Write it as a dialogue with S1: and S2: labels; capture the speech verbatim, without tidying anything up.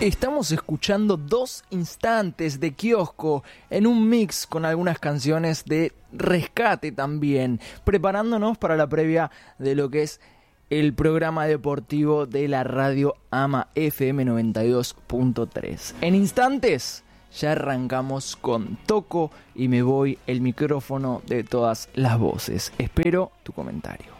S1: Estamos escuchando Dos Instantes de Kiosco en un mix con algunas canciones de Rescate también, preparándonos para la previa de lo que es el programa deportivo de la radio AMA F M noventa y dos punto tres. En instantes ya arrancamos con Toco y Me Voy, el micrófono de todas las voces. Espero tu comentario.